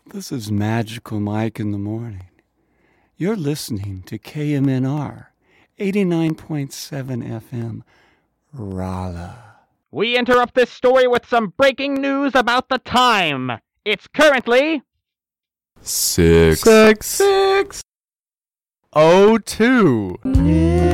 This is Magical Mike in the morning. You're listening to KMNR 89.7 FM, Raleigh. We interrupt this story with some breaking news about the time. It's currently 6:02.